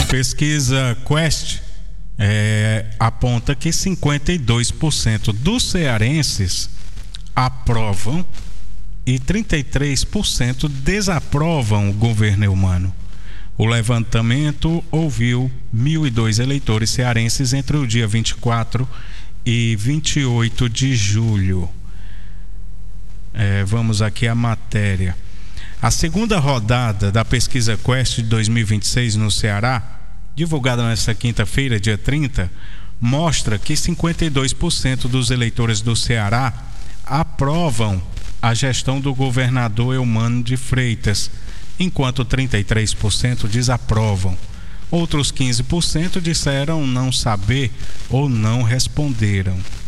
pesquisa Quest aponta que 52% dos cearenses aprovam e 33% desaprovam o governo Eumano. O levantamento ouviu 1.002 eleitores cearenses entre o dia 24 e 28 de julho. Vamos aqui à matéria. A segunda rodada da pesquisa Quest de 2026 no Ceará, divulgada nesta quinta-feira, dia 30, mostra que 52% dos eleitores do Ceará aprovam a gestão do governador Eumano de Freitas, enquanto 33% desaprovam. Outros 15% disseram não saber ou não responderam.